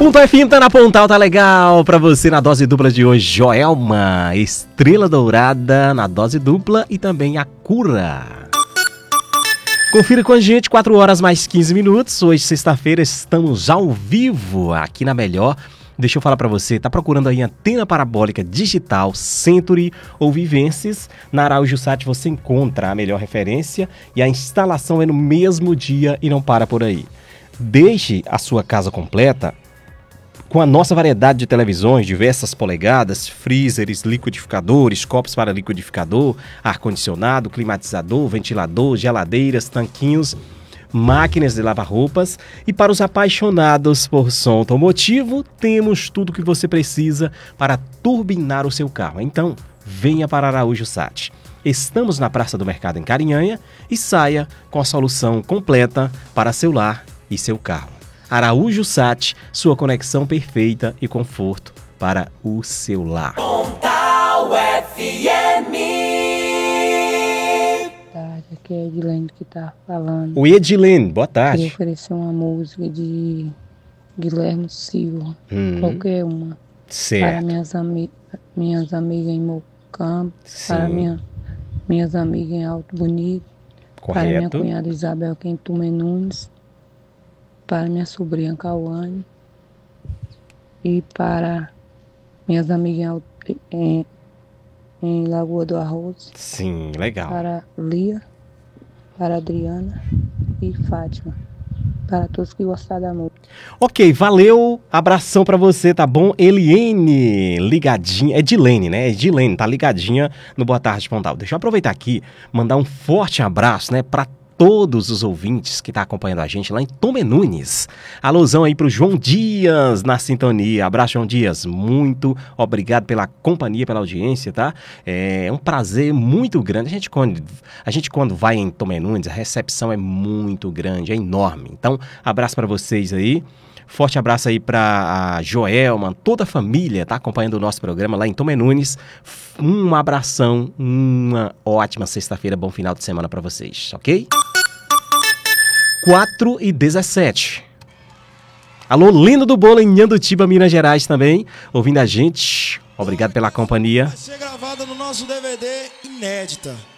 Ponto FM tá na Pontal, tá legal pra você na dose dupla de hoje. Joelma, Estrela Dourada na dose dupla e também a Cura. Confira com a gente, 4 horas mais 15 minutos. Hoje, sexta-feira, estamos ao vivo aqui na Melhor. Deixa eu falar pra você, tá procurando aí antena parabólica digital, Century ou Vivences? Na Araújo Sat você encontra a melhor referência e a instalação é no mesmo dia e não para por aí. Deixe a sua casa completa com a nossa variedade de televisões, diversas polegadas, freezers, liquidificadores, copos para liquidificador, ar-condicionado, climatizador, ventilador, geladeiras, tanquinhos, máquinas de lavar roupas. E para os apaixonados por som automotivo, temos tudo o que você precisa para turbinar o seu carro. Então, venha para Araújo Sat. Estamos na Praça do Mercado em Carinhanha e saia com a solução completa para seu lar e seu carro. Araújo Sat, sua conexão perfeita e conforto para o seu lar. Pontal FM. Aqui é Edilene que tá falando. Oi, Edilene, boa tarde. Queria oferecer uma música de Guilherme Silva, qualquer uma. Certo. Para minhas amigas em Mocampo, Sim. para minhas amigas em Alto Bonito, para minha Correto. cunhada Isabel que é em Tumé Nunes, para minha sobrinha Cauane e para minhas amigas em Lagoa do Arroz, Sim, legal. para Lia, para Adriana e Fátima, para todos que gostaram da música. Ok, valeu, abração pra você, tá bom? Eliene, ligadinha, Edilene, né? Edilene, tá ligadinha no Boa Tarde Pontal. Deixa eu aproveitar aqui, mandar um forte abraço, né, pra todos os ouvintes que tá acompanhando a gente lá em Tumé Nunes. Alusão aí pro João Dias na sintonia. Abraço, João Dias. Muito obrigado pela companhia, pela audiência, tá? É um prazer muito grande. A gente quando vai em Tumé Nunes, a recepção é muito grande, é enorme. Então, abraço pra vocês aí. Forte abraço aí pra a Joelma, toda a família tá acompanhando o nosso programa lá em Tumé Nunes. Um abração, uma ótima sexta-feira, bom final de semana pra vocês, ok? 4h17. Alô, Lindo do Bolo em Nhandutiba, Minas Gerais também, ouvindo a gente. Obrigado pela companhia. Vai ser gravada no nosso DVD inédita.